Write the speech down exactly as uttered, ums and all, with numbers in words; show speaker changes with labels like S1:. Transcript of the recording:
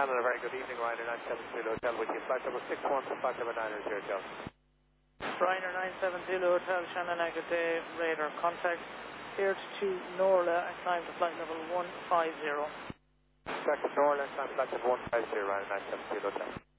S1: Shannon, a very good evening. Ryder nine seven zero Hotel with you. Flight number six one to flight number nine zero zero.
S2: Ryder nine seven zero Hotel, Shannon, a good day. Radar contact. Cleared to Norla and climb to flight level one five zero.
S1: Back to Norla and climb to flight level one five zero, Ryder nine seven zero Hotel.